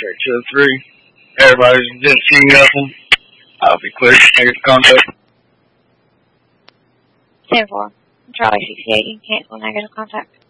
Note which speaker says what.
Speaker 1: Check 2-3. Everybody's didn't see nothing. I'll be clear. Negative contact.
Speaker 2: 10-4. Charlie 68. You can cancel negative contact.